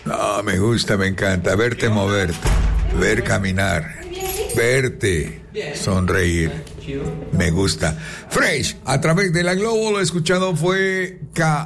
No, me gusta, me encanta verte moverte, ver caminar, verte sonreír. Me gusta. Fresh, a través de la Globo, lo escuchado fue